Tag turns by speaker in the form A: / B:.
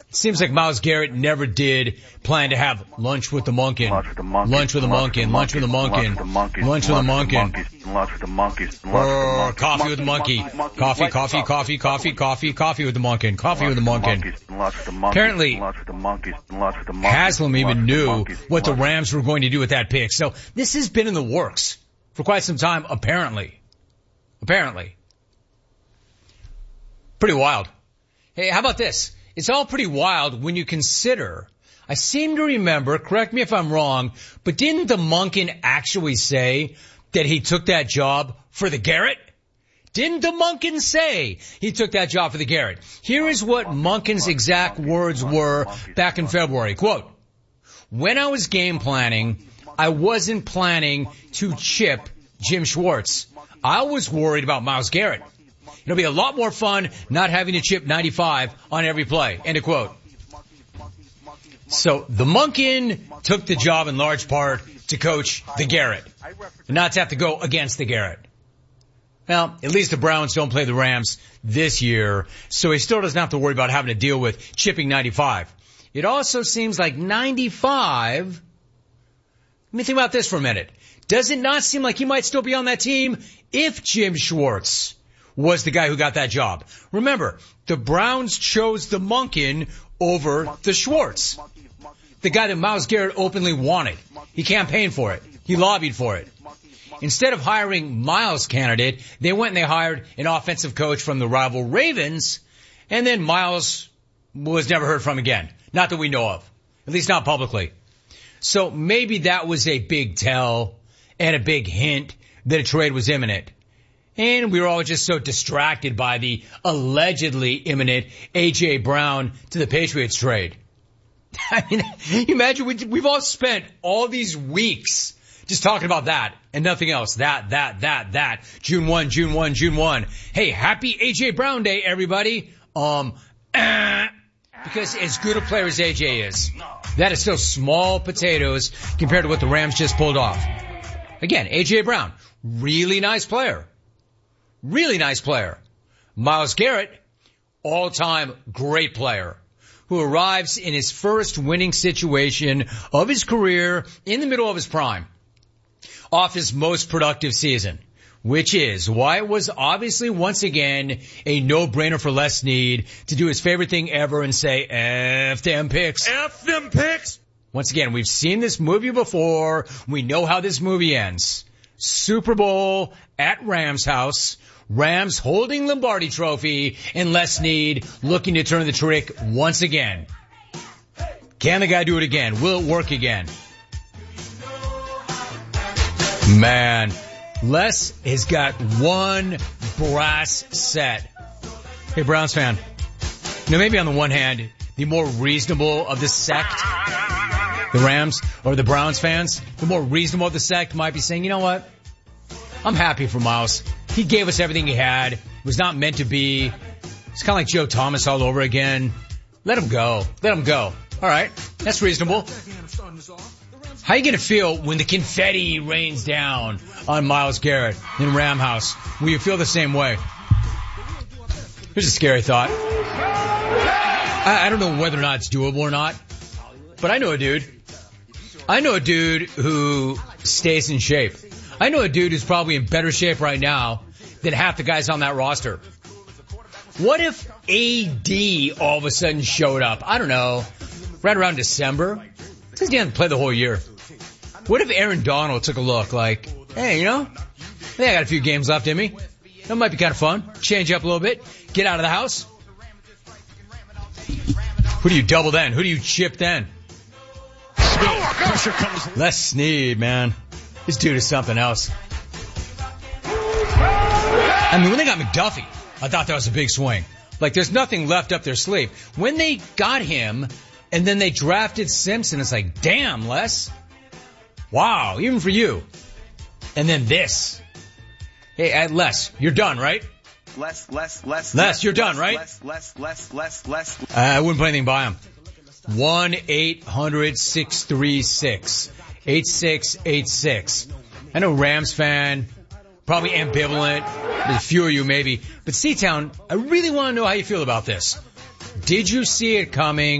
A: Seems like Myles Garrett never did plan to have lunch with the Monken. Lunch with the Monken. Lunch with the Monken. Lunch with the Monken. Or coffee with the monkey. Coffee with the Monken. Coffee with the Monken. Apparently, Haslam even knew what the Rams were going to do with that pick. So this has been in the works for quite some time, apparently. Pretty wild. Hey, how about this? It's all pretty wild when you consider, I seem to remember, correct me if I'm wrong, but didn't the Monken actually say that he took that job for the Garrett? Didn't the Monken say he took that job for the Garrett? Here is what Monken's exact words were back in February. Quote, when I was game planning, I wasn't planning to chip Jim Schwartz. I was worried about Myles Garrett. It'll be a lot more fun not having to chip 95 on every play. End of quote. So the Monken took the job in large part to coach the Garrett, not to have to go against the Garrett. Well, at least the Browns don't play the Rams this year, so he still doesn't have to worry about having to deal with chipping 95. It also seems like 95, let me think about this for a minute. Does it not seem like he might still be on that team if Jim Schwartz was the guy who got that job? Remember, the Browns chose the Monken over the Schwartz, the guy that Myles Garrett openly wanted. He campaigned for it. He lobbied for it. Instead of hiring Myles' candidate, they went and they hired an offensive coach from the rival Ravens, and then Myles was never heard from again. Not that we know of. At least not publicly. So maybe that was a big tell and a big hint that a trade was imminent. And we were all just so distracted by the allegedly imminent A.J. Brown to the Patriots trade. I mean, imagine we've all spent all these weeks just talking about that and nothing else. That. June 1. Hey, happy A.J. Brown Day, everybody. Because as good a player as A.J. is, that is still small potatoes compared to what the Rams just pulled off. Again, A.J. Brown, really nice player. Really nice player. Myles Garrett, all-time great player, who arrives in his first winning situation of his career in the middle of his prime, off his most productive season, which is why it was obviously once again a no-brainer for Les Snead to do his favorite thing ever and say, F them picks.
B: F them picks.
A: Once again, we've seen this movie before. We know how this movie ends. Super Bowl at Rams house. Rams holding Lombardi trophy and Les Snead looking to turn the trick once again. Can the guy do it again? Will it work again? Man, Les has got one brass set. Hey, Browns fan. Now, maybe on the one hand, the more reasonable of the sect, the Rams or the Browns fans, the more reasonable of the sect might be saying, you know what? I'm happy for Myles. He gave us everything he had. It was not meant to be. It's kind of like Joe Thomas all over again. Let him go. Let him go. All right. That's reasonable. How are you going to feel when the confetti rains down on Myles Garrett in Ram House? Will you feel the same way? Here's a scary thought. I don't know whether or not it's doable or not, but I know a dude. I know a dude who stays in shape. I know a dude who's probably in better shape right now than half the guys on that roster. What if AD all of a sudden showed up? I don't know, right around December. He didn't play the whole year. What if Aaron Donald took a look like, hey, you know, I think I got a few games left in me. That might be kind of fun. Change up a little bit. Get out of the house. Who do you double then? Who do you chip then? Les Snead, man. This dude is something else. I mean, when they got McDuffie, I thought that was a big swing. Like, there's nothing left up their sleeve. When they got him, and then they drafted Simpson, it's like, damn, Les. Wow, even for you. And then this. Hey, Les, you're done, right? Les, you're done, right? I wouldn't put anything by him. 1-800-636-8686. I know Rams fan, probably ambivalent. There's a few of you maybe. But C-Town, I really want to know how you feel about this. Did you see it coming?